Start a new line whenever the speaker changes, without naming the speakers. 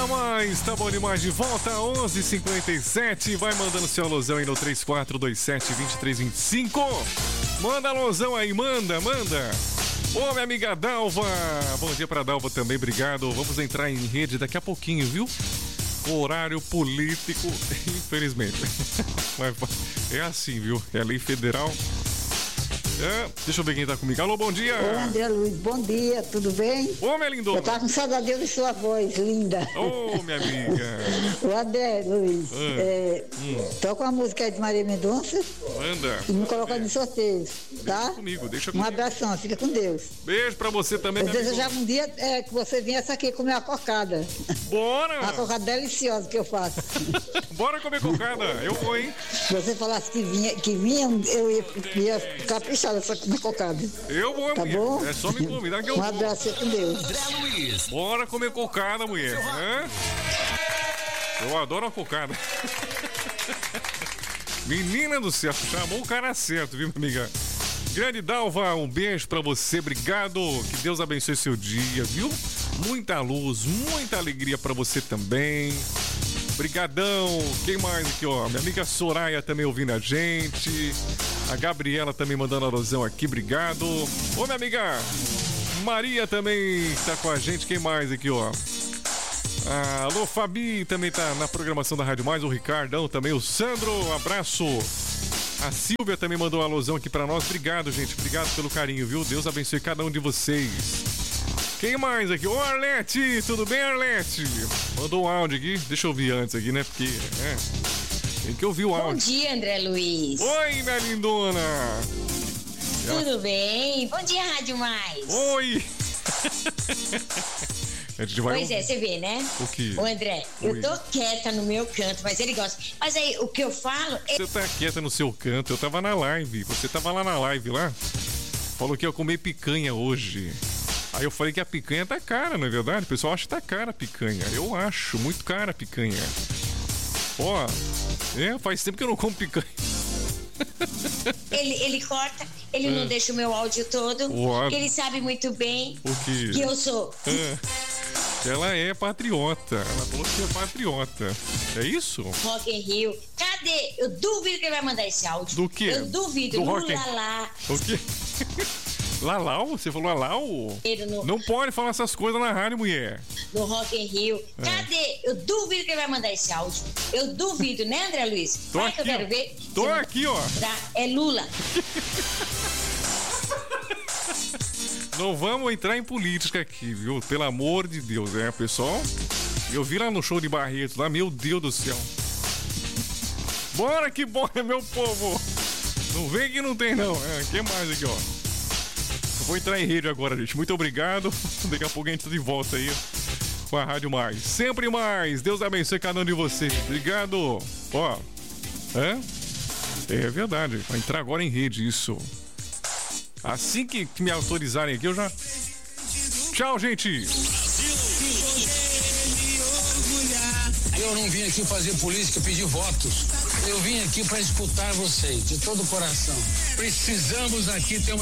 Mais, tá bom demais, de volta a 11h57, vai mandando seu alusão aí no 3427-2325, manda alusão aí, manda. Ô, minha amiga Dalva, bom dia pra Dalva também, obrigado, vamos entrar em rede daqui a pouquinho, viu? Horário político, infelizmente, é assim, viu? É a lei federal. Deixa eu ver quem tá comigo. Alô, bom dia.
Ô, André Luiz, bom dia, tudo bem?
Ô, minha lindona.
Eu tava com saudade de sua voz, linda.
Ô, minha amiga.
Ô, André Luiz, toca uma música aí de Maria Mendonça.
Manda.
E me coloca no sorteio, tá?
Deixa comigo.
Um abração, fica com Deus.
Beijo pra você também,
eu desejava um dia que você viesse aqui comer uma cocada.
Bora!
Uma cocada deliciosa que eu faço.
Bora comer cocada, eu vou, hein?
Se você falasse que vinha eu ia caprichar nessa cocada.
Eu vou,
tá
mulher.
Bom?
É só me convidar que eu vou.
Um abraço com Deus.
André Luiz.
Bora comer cocada, mulher. Eu adoro a cocada. Menina do céu, chamou o cara certo, viu, minha amiga? Grande Dalva, um beijo pra você, obrigado. Que Deus abençoe seu dia, viu? Muita luz, muita alegria pra você também. Brigadão. Quem mais aqui, ó? Minha amiga Soraya também ouvindo a gente. A Gabriela também mandando alusão aqui, obrigado. Ô, minha amiga Maria também tá com a gente. Quem mais aqui, ó? Alô, Fabi também tá na programação da Rádio Mais. O Ricardão também, o Sandro, abraço. A Silvia também mandou uma alusão aqui pra nós. Obrigado, gente. Obrigado pelo carinho, viu? Deus abençoe cada um de vocês. Quem mais aqui? Ô, Arlete, tudo bem, Arlete? Mandou um áudio aqui. Deixa eu ouvir antes aqui, né? Porque, tem que ouvir o áudio.
Bom dia, André Luiz.
Oi, minha lindona.
Tudo bem? Bom dia, Rádio Mais.
Oi.
Pois é, você vê, né?
O quê?
Ô, André, eu tô quieta no meu canto, mas ele gosta. Mas aí, o que eu falo...
Você tá quieta no seu canto, eu tava na live. Você tava lá na live, lá. Falou que ia comer picanha hoje. Aí eu falei que a picanha tá cara, não é verdade? O pessoal acha que tá cara a picanha. Eu acho muito cara a picanha. Ó, faz tempo que eu não como picanha.
Ele corta, ele não deixa o meu áudio todo. Porque ele sabe muito bem que eu sou.
Ela é patriota. Ela falou que é patriota. É isso?
Rock in Rio. Cadê? Eu duvido que ele vai mandar esse áudio.
Do quê?
Eu duvido.
Do
Lulala.
O quê? Lalau? Você falou Lalau? Não pode falar essas coisas na rádio, mulher.
No Rock in Rio. Cadê? Eu duvido que ele vai mandar esse áudio. Eu duvido, né, André Luiz?
Tô
vai
aqui,
que eu quero ver.
Tô aqui, ó.
É Lula.
Não vamos entrar em política aqui, viu? Pelo amor de Deus, pessoal? Eu vi lá no show de Barretos, lá, meu Deus do céu. Bora que bora, meu povo. Não vem que não tem, não. Que mais aqui, ó? Eu vou entrar em rede agora, gente. Muito obrigado. Daqui a pouco a gente tá de volta aí com a Rádio Mais. Sempre mais. Deus abençoe cada um de vocês. Obrigado. Ó. É verdade. Vai entrar agora em rede, isso. Assim que me autorizarem aqui, eu já... Tchau, gente.
Eu não vim aqui fazer política, pedir votos. Eu vim aqui para escutar vocês, de todo o coração. Precisamos aqui ter uma